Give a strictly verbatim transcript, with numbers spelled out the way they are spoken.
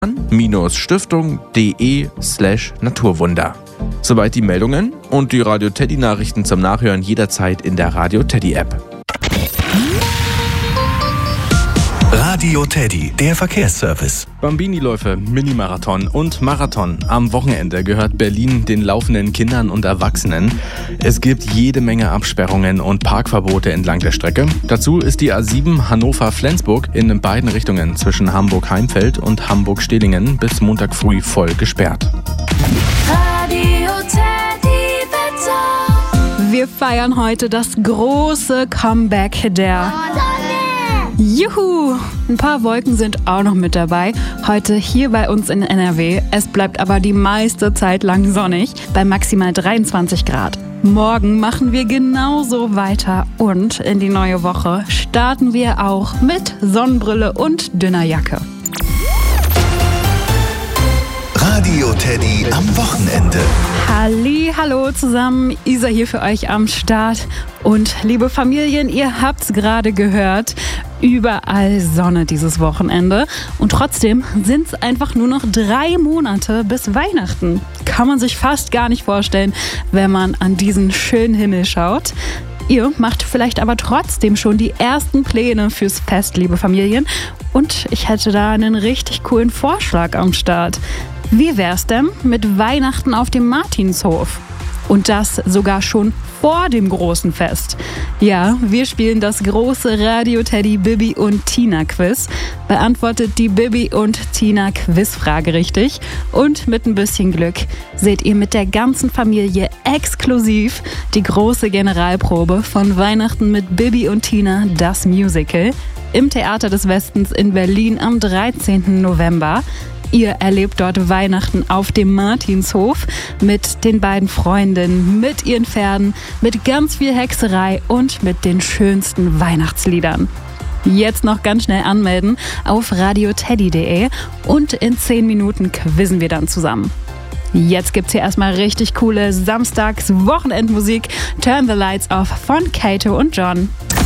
stiftung.de slash Naturwunder. Soweit die Meldungen und die Radio Teddy Nachrichten zum Nachhören jederzeit in der Radio Teddy App. Radio Teddy, der Verkehrsservice. Bambini-Läufe, Minimarathon und Marathon. Am Wochenende gehört Berlin den laufenden Kindern und Erwachsenen. Es gibt jede Menge Absperrungen und Parkverbote entlang der Strecke. Dazu ist die A sieben Hannover-Flensburg in beiden Richtungen zwischen Hamburg-Heimfeld und Hamburg-Stehlingen bis Montag früh voll gesperrt. Radio Teddy Wetter. Wir feiern heute das große Comeback der... Juhu! Ein paar Wolken sind auch noch mit dabei. Heute hier bei uns in N R W. Es bleibt aber die meiste Zeit lang sonnig, bei maximal dreiundzwanzig Grad. Morgen machen wir genauso weiter und in die neue Woche starten wir auch mit Sonnenbrille und dünner Jacke. Radio Teddy am Wochenende. Halli, hallo zusammen, Isa hier für euch am Start. Und liebe Familien, ihr habt's gerade gehört, überall Sonne dieses Wochenende. Und trotzdem sind's einfach nur noch drei Monate bis Weihnachten. Kann man sich fast gar nicht vorstellen, wenn man an diesen schönen Himmel schaut. Ihr macht vielleicht aber trotzdem schon die ersten Pläne fürs Fest, liebe Familien. Und ich hätte da einen richtig coolen Vorschlag am Start. Wie wär's denn mit Weihnachten auf dem Martinshof? Und das sogar schon vor dem großen Fest. Ja, wir spielen das große Radio Teddy Bibi und Tina Quiz. Beantwortet die Bibi und Tina Quizfrage richtig. Und mit ein bisschen Glück seht ihr mit der ganzen Familie exklusiv die große Generalprobe von Weihnachten mit Bibi und Tina, das Musical, im Theater des Westens in Berlin am dreizehnten November. Ihr erlebt dort Weihnachten auf dem Martinshof mit den beiden Freundinnen, mit ihren Pferden, mit ganz viel Hexerei und mit den schönsten Weihnachtsliedern. Jetzt noch ganz schnell anmelden auf radioteddy punkt de und in zehn Minuten quizzen wir dann zusammen. Jetzt gibt's hier erstmal richtig coole Samstags-Wochenendmusik. Turn the Lights Off von Kato und John.